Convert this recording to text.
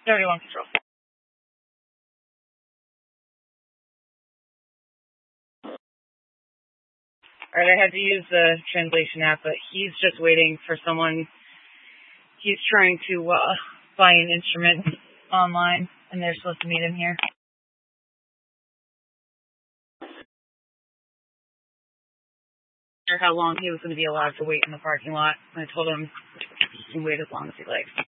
71 Control. Alright, I had to use the translation app, but he's just waiting for someone. He's trying to buy an instrument online, and they're supposed to meet him here. How long he was going to be allowed to wait in the parking lot. I told him he can wait as long as he likes.